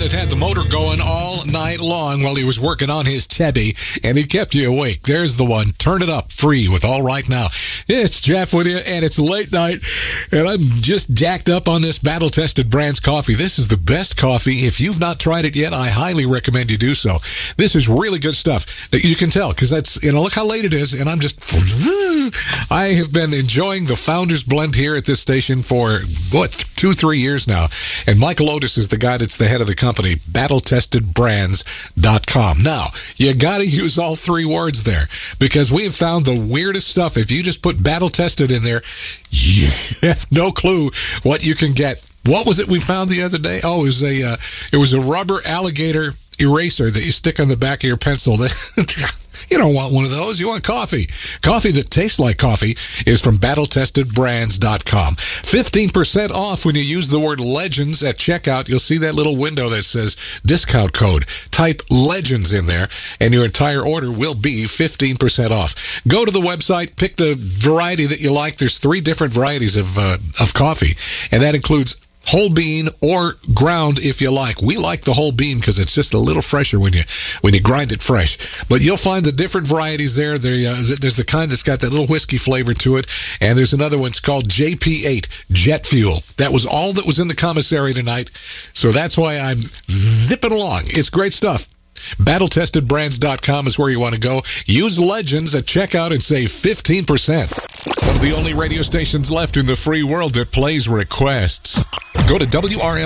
It had the motor going all night long while he was working on his Chevy, and he kept you awake. There's the one. Turn it up, free with All Right Now. It's Jeff with you, and it's late night, and I'm just jacked up on this battle-tested Brands coffee. This is the best coffee. If you've not tried it yet, I highly recommend you do so. This is really good stuff. You can tell, because that's, look how late it is, and I'm just... I have been enjoying the Founders Blend here at this station for, 2-3 years now. And Michael Otis is the guy that's the head of the company, battletestedbrands.com. Now, you got to use all three words there, because we have found the weirdest stuff. If you just put battle tested in there, you have no clue what you can get. What was it we found the other day? Oh, it was a rubber alligator eraser that you stick on the back of your pencil. You don't want one of those. You want coffee. Coffee that tastes like coffee is from battletestedbrands.com. 15% off when you use the word Legends at checkout. You'll see that little window that says discount code. Type Legends in there, and your entire order will be 15% off. Go to the website, pick the variety that you like. There's 3 different varieties of coffee, and that includes whole bean or ground if you like. We like the whole bean because it's just a little fresher when you grind it fresh. But you'll find the different varieties there. There's the kind that's got that little whiskey flavor to it, and there's another one. It's called JP8, Jet Fuel. That was all that was in the commissary tonight, so that's why I'm zipping along. It's great stuff. BattleTestedBrands.com is where you want to go. Use Legends at checkout and save 15%. One of the only radio stations left in the free world that plays requests. Go to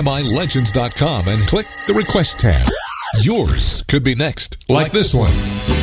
WRMILegends.com and click the Request tab. Yours could be next, like this one.